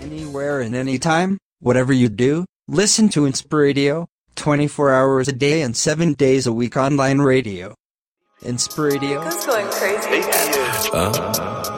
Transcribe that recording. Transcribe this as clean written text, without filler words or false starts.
Anywhere and anytime, whatever you do, listen to Inspiradio, 24 hours a day and 7 days a week online radio. Inspiradio. Who's going crazy?